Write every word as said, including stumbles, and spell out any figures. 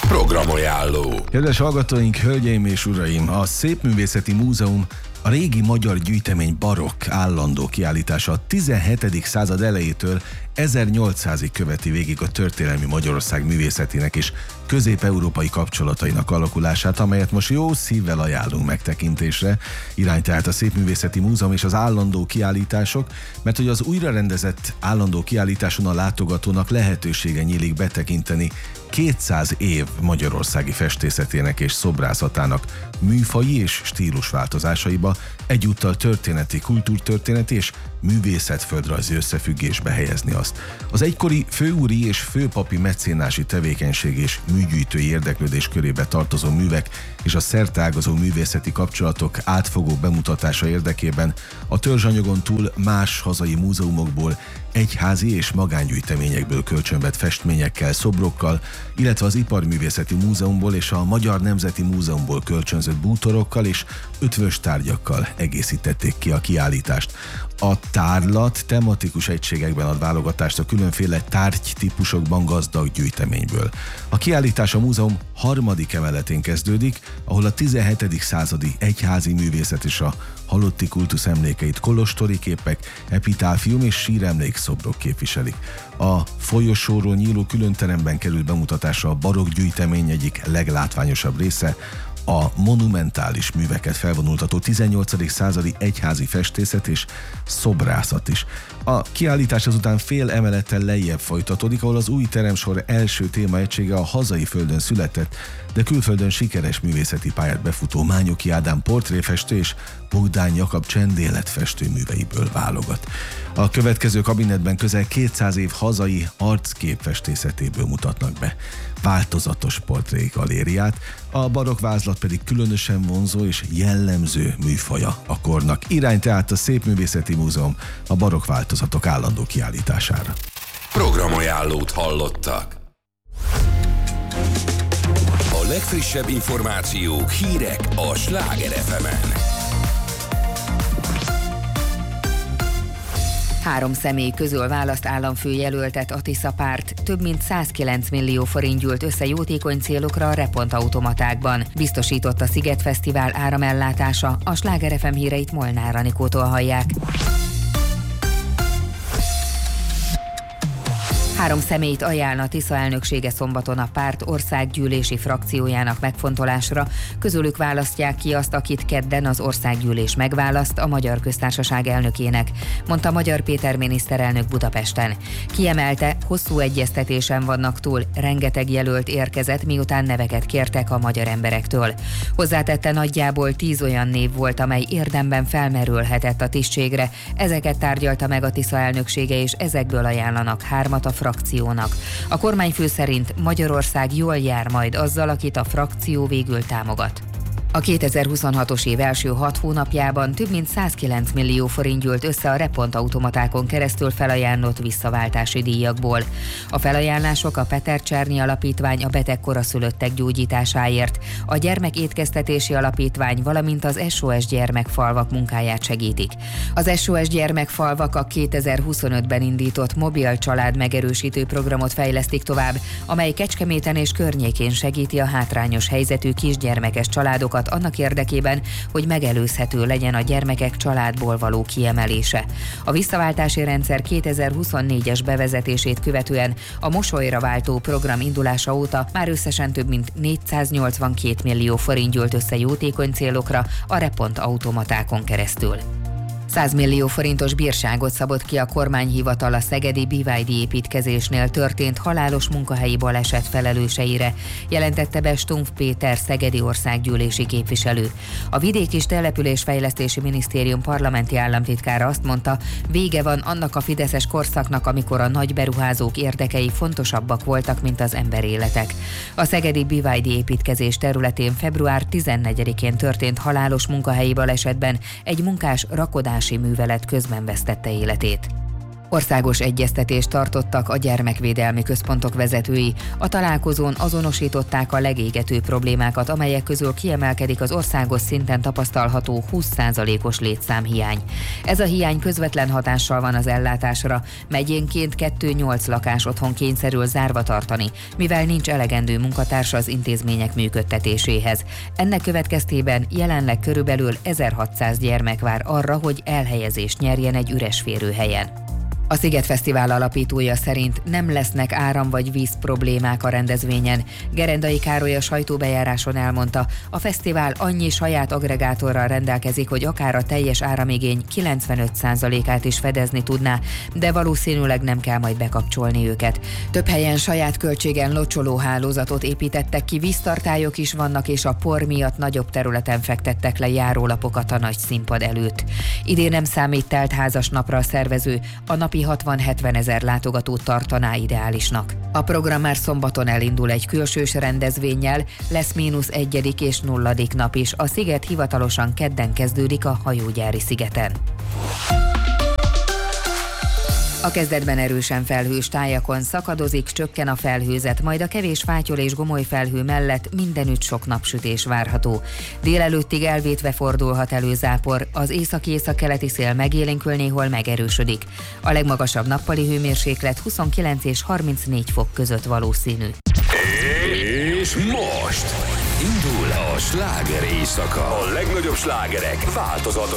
Programajánló. Kedves hallgatóink, hölgyeim és uraim! A Szépművészeti Múzeum a régi magyar gyűjtemény barokk állandó kiállítása a tizenhetedik század elejétől ezernyolcszázig követi végig a történelmi Magyarország művészetének és közép-európai kapcsolatainak alakulását, amelyet most jó szívvel ajánlunk megtekintésre. Irány tehát a Szépművészeti Múzeum és az állandó kiállítások, mert hogy az újrarendezett állandó kiállításon a látogatónak lehetősége nyílik betekinteni kétszáz év magyarországi festészetének és szobrászatának műfaji és stílusváltozásaiba, egyúttal történeti, kultúrtörténeti és művészetföldrajzi összefüggésbe helyezni azt. Az egykori főúri és főpapi mecénási tevékenység és műgyűjtői érdeklődés körébe tartozó művek és a szerteágazó művészeti kapcsolatok átfogó bemutatása érdekében a törzsanyagon túl más hazai múzeumokból, egyházi és magángyűjteményekből kölcsönvett festményekkel, szobrokkal, illetve az Iparművészeti Múzeumból és a Magyar Nemzeti Múzeumból kölcsönzött bútorokkal és ötvös tárgyakkal egészítették ki a kiállítást. A tárlat tematikus egységekben ad válogatást a különféle tárgytípusokban gazdag gyűjteményből. A kiállítás a múzeum harmadik emeletén kezdődik, ahol a tizenhetedik századi egyházi művészet és a halotti kultusz emlékeit kolostori képek, epitáfium és síremlékszobrok képviselik. A folyosóról nyíló különteremben kerül bemutatásra a barokk gyűjtemény egyik leglátványosabb része, a monumentális műveket felvonultató tizennyolcadik századi egyházi festészet és szobrászat is. A kiállítás azután fél emelettel lejjebb folytatódik, ahol az új teremsor első témaegysége a hazai földön született, de külföldön sikeres művészeti pályát befutó Mányoki Ádám portréfestő és Bogdán Jakab csendéletfestő műveiből válogat. A következő kabinetben közel kétszáz év hazai arcképfestészetéből mutatnak be változatos portrégalériát, a barokk vázlat pedig különösen vonzó és jellemző műfaja a kornak. Irány tehát a Szépművészeti Múzeum a barokk változatok állandó kiállítására. Programajánlót hallottak. A legfrissebb információk, hírek a Sláger ef emen. Három személy közül választ államfőjelöltet a Tisza párt. Több mint százkilenc millió forint gyűlt össze jótékony célokra a repontautomatákban. Biztosított a Sziget Fesztivál áramellátása. A Sláger ef em híreit Molnár Anikótól hallják. Három személyt ajánl a Tisza elnöksége szombaton a párt országgyűlési frakciójának megfontolásra. Közülük választják ki azt, akit kedden az országgyűlés megválaszt a Magyar Köztársaság elnökének, mondta Magyar Péter miniszterelnök Budapesten. Kiemelte, hosszú egyeztetésen vannak túl, rengeteg jelölt érkezett, miután neveket kértek a magyar emberektől. Hozzátette, nagyjából tíz olyan név volt, amely érdemben felmerülhetett a tisztségre. Ezeket tárgyalta meg a Tisza elnöksége, és ezekből ajánlanak hármat a frakciónak. A kormányfő szerint Magyarország jól jár majd azzal, akit a frakció végül támogat. A kétezer-huszonhatos év első hat hónapjában több mint százkilenc millió forint gyűlt össze a repontautomatákon keresztül felajánlott visszaváltási díjakból. A felajánlások a Peter Czerny Alapítvány a beteg koraszülöttek gyógyításáért, a Gyermekétkeztetési Alapítvány, valamint az es o es gyermekfalvak munkáját segítik. Az es o es gyermekfalvak a kétezer-huszonötben indított mobil család megerősítő programot fejlesztik tovább, amely Kecskeméten és környékén segíti a hátrányos helyzetű kisgyermekes családokat annak érdekében, hogy megelőzhető legyen a gyermekek családból való kiemelése. A visszaváltási rendszer kétezer-huszonnégyes bevezetését követően a mosolyra váltó program indulása óta már összesen több mint négyszáznyolcvankét millió forint gyűlt össze jótékony célokra a repontautomatákon keresztül. száz millió forintos bírságot szabott ki a kormányhivatal a szegedi bé vé dé építkezésnél történt halálos munkahelyi baleset felelőseire, jelentette be Stumpf Péter szegedi országgyűlési képviselő. A Vidék- és Településfejlesztési Minisztérium parlamenti államtitkára azt mondta, vége van annak a fideszes korszaknak, amikor a nagy beruházók érdekei fontosabbak voltak, mint az emberéletek. A szegedi bé vé dé építkezés területén február tizennegyedikén történt halálos munkahelyi balesetben egy munkás rakodás művelet közben vesztette életét. Országos egyeztetést tartottak a gyermekvédelmi központok vezetői. A találkozón azonosították a legégetőbb problémákat, amelyek közül kiemelkedik az országos szinten tapasztalható húsz százalékos létszámhiány. Ez a hiány közvetlen hatással van az ellátásra, megyénként kettő-nyolc lakás otthon kényszerül zárva tartani, mivel nincs elegendő munkatársa az intézmények működtetéséhez. Ennek következtében jelenleg körülbelül ezerhatszáz gyermek vár arra, hogy elhelyezést nyerjen egy üres férőhelyen. A Sziget Fesztivál alapítója szerint nem lesznek áram- vagy víz problémák a rendezvényen. Gerendai Károly a sajtóbejáráson elmondta, a fesztivál annyi saját agregátorral rendelkezik, hogy akár a teljes áramigény kilencvenöt százalékát is fedezni tudná, de valószínűleg nem kell majd bekapcsolni őket. Több helyen saját költségen locsoló hálózatot építettek ki, víztartályok is vannak, és a por miatt nagyobb területen fektettek le járólapokat a nagy színpad előtt. Idén nem számít teltházas napra a szervező, a napi hatvan-hetven ezer látogatót tartaná ideálisnak. A program már szombaton elindul egy külsős rendezvénnyel, lesz mínusz egyedik és nulladik nap is. A sziget hivatalosan kedden kezdődik a hajógyári szigeten. A kezdetben erősen felhős tájakon szakadozik, csökken a felhőzet, majd a kevés fátyol és gomoly felhő mellett mindenütt sok napsütés várható. Délelőttig elvétve fordulhat elő zápor, az északi-északkeleti szél megélénkül, néhol megerősödik. A legmagasabb nappali hőmérséklet huszonkilenc és harmincnégy fok között valószínű. És most indul a sláger éjszaka. A legnagyobb slágerek változatosan